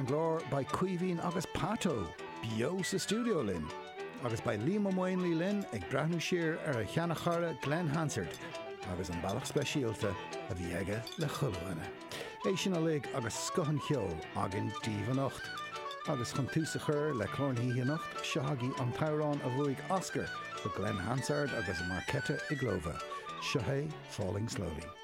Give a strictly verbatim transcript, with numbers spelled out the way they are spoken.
an glór by Cuivín agus Pato, bio sa studio linn. Agus by Liam O'Moinley linn ag brathnú siar ar a cheannachara Glenn Hansard, agus an bailach speisialta a bhí aige le chulúine. É sin a lig agus scohan cheol agin díomh an ocht. Agus chun tús a chur le clónhíthe nocht, seochaí an tárán a bhuaigh Oscar, le Glenn Hansard agus a Marketa i Glova. Shahé Falling Slowly.